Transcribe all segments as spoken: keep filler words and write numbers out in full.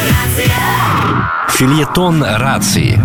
Фельетон рацыі.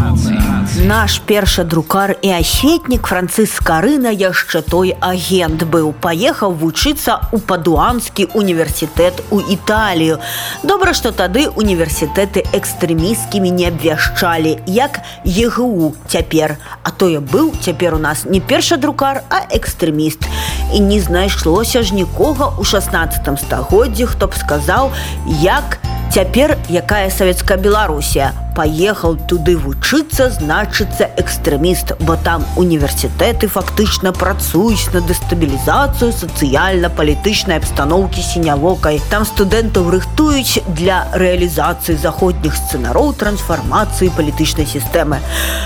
Наш першадрукар і асветнік Францыск Скарына яшчэ той агент быў. Паехаў вучыцца ў Падуанскі універсітэт у Італію. Добра, што тады універсітэты экстрэмісцкімі не абвяшчалі, як е гэ у цяпер. А тое быў цяпер у нас не першадрукар, а экстрэміст. І не знайшлося ж нікога ў шаснаццатым стагоддзі, хто б сказаў, як цяпер якая савецкая Беларусія. Паехаў туды вучыцца, значыцца экстрэміст, бо там універсітэты фактычна працуюць на дэстабілізацыю сацыяльна-палітычнай абстаноўкі сінявокай. Там студэнтаў рыхтуюць для рэалізацыі заходніх сцэнароў трансфармацыі палітычнай сістэмы.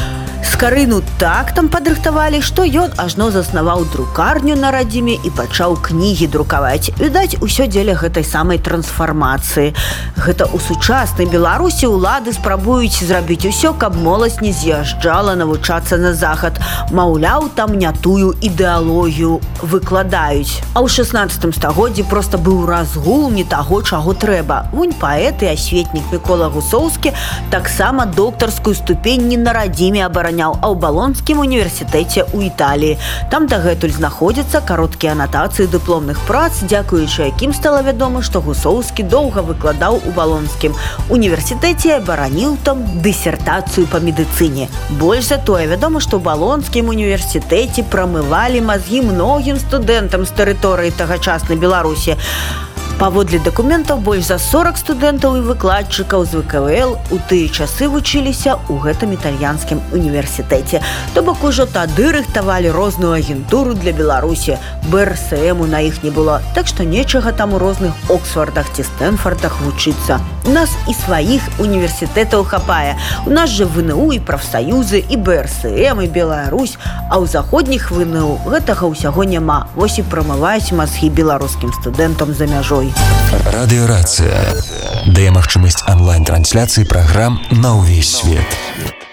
Скарыну так там падрыхтавалі, што ён ажно заснаваў друкарню на радзіме і пачаў кнігі друкаваць. Відаць, усё дзеля гэтай самай трансфармацыі. Гэта ў сучаснай Беларусі ўлады спрабуюць зрабіць усё, каб моладзь не з'язджала навучацца на захад. Маўляў, там не тую ідэалогію выкладаюць. А ў шаснаццатым стагоддзі проста быў разгул не таго, чаго трэба. Вунь паэт і асветнік Мікола Гусоўскі таксама доктарскую ступень не на радзіме абараняў, а ў Балонскім універсітэце ў Італіі. Там дагэтуль знаходзяцца кароткія анатацыі дыпломных прац, дзякуючы якім стала вядома, што Гусоўскі доўга выкладаў у Балонскім універсітэце і абараніў там дысертацыю па медыцыне. Больш за тое, вядома, што ў Балонскім універсітэце прамывалі мазгі многім студэнтам з тэрыторыі тагачаснай Беларусі. Паводле дакументаў, больш за сорак студэнтаў і выкладчыкаў з вэ ка вэ эл у тыя часы вучыліся ў гэтым італьянскім універсітэце. То бок ужо тады рыхтавалі розную агентуру для Беларусі. бэ эр эс эму на іх не было, так што нечага там у розных Оксфордах ці Стэнфордах вучыцца. У нас і сваіх універсітэтаў хапае. У нас жа вэ эн у і прафсаюзы, і бэ эр эс эм, і Беларусь, а ў заходніх вэ эн у гэтага ўсяго няма. Вось і прамываюць мазгі беларускім студэнтам за мяжой. Радыёрацыя дае магчымасць онлайн-трансляцыі праграм на ўвесь свет.